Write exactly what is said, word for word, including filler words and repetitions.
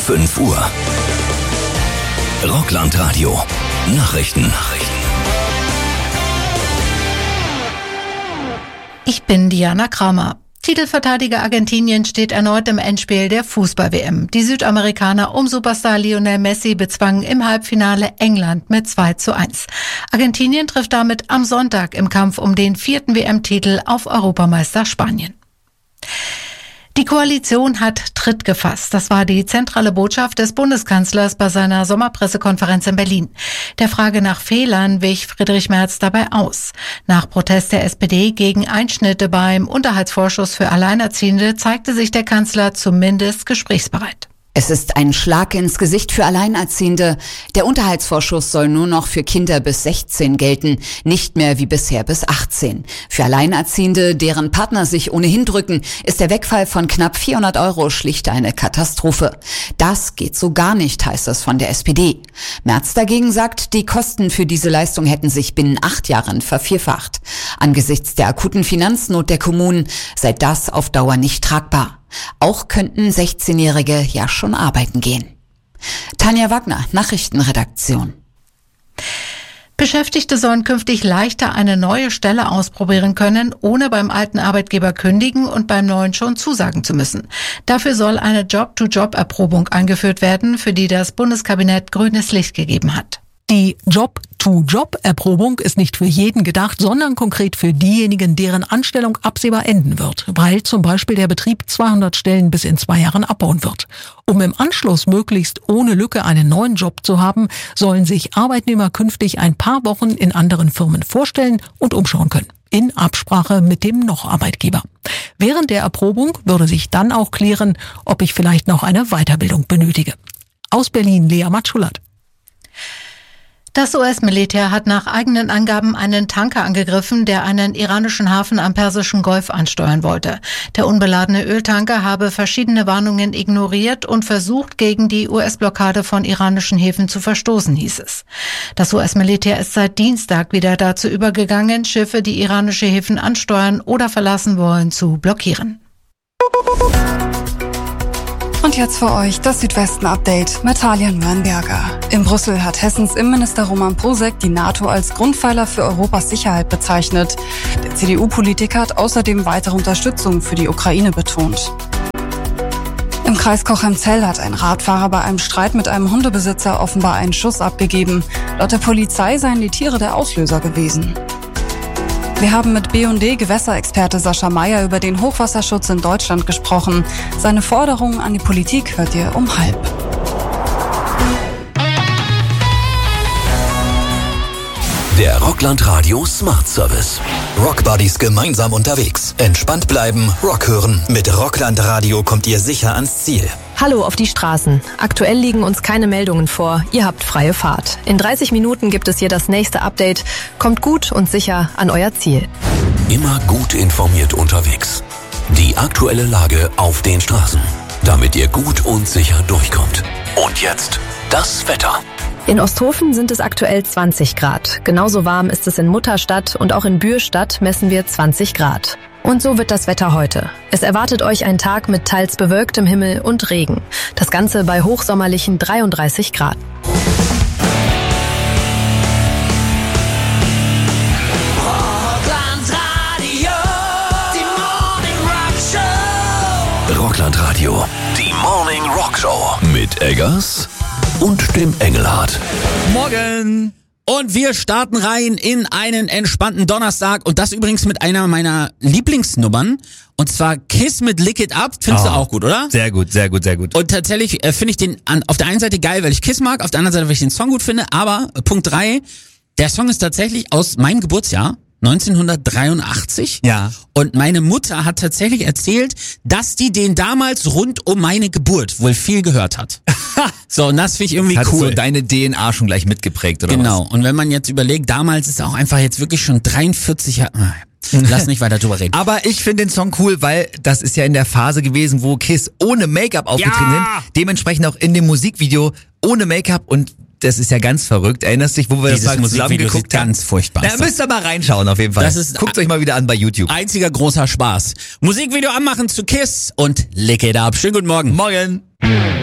fünf Uhr. Rockland-Radio. Nachrichten. Nachrichten. Ich bin Diana Kramer. Titelverteidiger Argentinien steht erneut im Endspiel der Fußball-W M. Die Südamerikaner um Superstar Lionel Messi bezwangen im Halbfinale England mit zwei zu eins. Argentinien trifft damit am Sonntag im Kampf um den vierten W M-Titel auf Europameister Spanien. Die Koalition hat Tritt gefasst. Das war die zentrale Botschaft des Bundeskanzlers bei seiner Sommerpressekonferenz in Berlin. Der Frage nach Fehlern wich Friedrich Merz dabei aus. Nach Protest der S P D gegen Einschnitte beim Unterhaltsvorschuss für Alleinerziehende zeigte sich der Kanzler zumindest gesprächsbereit. Es ist ein Schlag ins Gesicht für Alleinerziehende. Der Unterhaltsvorschuss soll nur noch für Kinder bis sechzehn gelten, nicht mehr wie bisher bis achtzehn. Für Alleinerziehende, deren Partner sich ohnehin drücken, ist der Wegfall von knapp vierhundert Euro schlicht eine Katastrophe. Das geht so gar nicht, heißt es von der S P D. Merz dagegen sagt, die Kosten für diese Leistung hätten sich binnen acht Jahren vervierfacht. Angesichts der akuten Finanznot der Kommunen sei das auf Dauer nicht tragbar. Auch könnten sechzehnjährige ja schon arbeiten gehen. Tanja Wagner, Nachrichtenredaktion. Beschäftigte sollen künftig leichter eine neue Stelle ausprobieren können, ohne beim alten Arbeitgeber kündigen und beim neuen schon zusagen zu müssen. Dafür soll eine Job-to-Job-Erprobung eingeführt werden, für die das Bundeskabinett grünes Licht gegeben hat. Die Job-to-Job-Erprobung ist nicht für jeden gedacht, sondern konkret für diejenigen, deren Anstellung absehbar enden wird, weil zum Beispiel der Betrieb zweihundert Stellen bis in zwei Jahren abbauen wird. Um im Anschluss möglichst ohne Lücke einen neuen Job zu haben, sollen sich Arbeitnehmer künftig ein paar Wochen in anderen Firmen vorstellen und umschauen können, in Absprache mit dem Noch-Arbeitgeber. Während der Erprobung würde sich dann auch klären, ob ich vielleicht noch eine Weiterbildung benötige. Aus Berlin, Lea Matschulat. Das U S-Militär hat nach eigenen Angaben einen Tanker angegriffen, der einen iranischen Hafen am Persischen Golf ansteuern wollte. Der unbeladene Öltanker habe verschiedene Warnungen ignoriert und versucht, gegen die U S-Blockade von iranischen Häfen zu verstoßen, hieß es. Das U S-Militär ist seit Dienstag wieder dazu übergegangen, Schiffe, die iranische Häfen ansteuern oder verlassen wollen, zu blockieren. Und jetzt für euch das Südwesten-Update mit Talia Nürnberger. In Brüssel hat Hessens Innenminister Roman Posek die NATO als Grundpfeiler für Europas Sicherheit bezeichnet. Der C D U-Politiker hat außerdem weitere Unterstützung für die Ukraine betont. Im Kreis Cochem-Zell hat ein Radfahrer bei einem Streit mit einem Hundebesitzer offenbar einen Schuss abgegeben. Laut der Polizei seien die Tiere der Auslöser gewesen. Wir haben mit B und D-Gewässerexperte Sascha Meyer über den Hochwasserschutz in Deutschland gesprochen. Seine Forderungen an die Politik hört ihr um halb. Der Rockland-Radio Smart Service. Rockbuddies gemeinsam unterwegs. Entspannt bleiben, Rock hören. Mit Rockland-Radio kommt ihr sicher ans Ziel. Hallo auf die Straßen. Aktuell liegen uns keine Meldungen vor. Ihr habt freie Fahrt. In dreißig Minuten gibt es hier das nächste Update. Kommt gut und sicher an euer Ziel. Immer gut informiert unterwegs. Die aktuelle Lage auf den Straßen. Damit ihr gut und sicher durchkommt. Und jetzt das Wetter. In Osthofen sind es aktuell zwanzig Grad. Genauso warm ist es in Mutterstadt und auch in Bürstadt messen wir zwanzig Grad. Und so wird das Wetter heute. Es erwartet euch ein Tag mit teils bewölktem Himmel und Regen. Das Ganze bei hochsommerlichen dreiunddreißig Grad. Rockland-Radio, die Morning Rock Show. Mit Eggers und dem Engelhardt. Morgen! Und wir starten rein in einen entspannten Donnerstag. Und das übrigens mit einer meiner Lieblingsnummern. Und zwar Kiss mit Lick It Up. Findest oh, du auch gut, oder? Sehr gut, sehr gut, sehr gut. Und tatsächlich äh, finde ich den an, auf der einen Seite geil, weil ich Kiss mag. Auf der anderen Seite, weil ich den Song gut finde. Aber äh, Punkt drei, der Song ist tatsächlich aus meinem Geburtsjahr. neunzehnhundertdreiundachtzig. Ja. Und meine Mutter hat tatsächlich erzählt, dass die den damals rund um meine Geburt wohl viel gehört hat. So, und das finde ich irgendwie hat cool. So deine D N A schon gleich mitgeprägt, oder genau. was? Und wenn man jetzt überlegt, damals ist auch einfach jetzt wirklich schon dreiundvierzig Jahre... Lass nicht weiter drüber reden. Aber ich finde den Song cool, weil das ist ja in der Phase gewesen, wo Kiss ohne Make-up aufgetreten ja! sind. Dementsprechend auch in dem Musikvideo ohne Make-up und das ist ja ganz verrückt. Erinnerst du dich, wo wir Dieses das mal zusammen geguckt haben? Ganz furchtbar. Da müsst ihr mal reinschauen auf jeden Fall. Das ist Guckt euch mal wieder an bei YouTube. Einziger großer Spaß. Musikvideo anmachen zu Kiss und Lick It Up. Schönen guten Morgen. Morgen.